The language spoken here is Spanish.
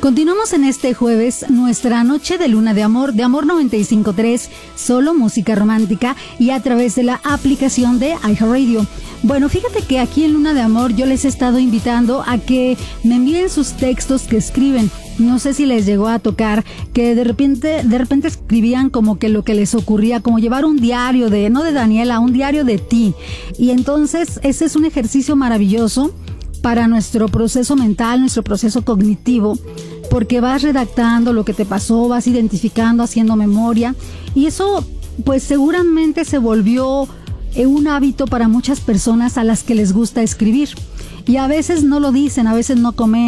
Continuamos en este jueves nuestra noche de luna de amor 95.3, solo música romántica y a través de la aplicación de iHeartRadio. Bueno, fíjate que aquí en Luna de Amor yo les he estado invitando a que me envíen sus textos que escriben. No sé si les llegó a tocar que de repente escribían como que lo que les ocurría, como llevar un diario no de Daniela, un diario de ti. Y entonces ese es un ejercicio maravilloso para nuestro proceso mental, nuestro proceso cognitivo, porque vas redactando lo que te pasó, vas identificando, haciendo memoria, y eso pues seguramente se volvió un hábito para muchas personas a las que les gusta escribir. Y a veces no lo dicen, a veces no comentan.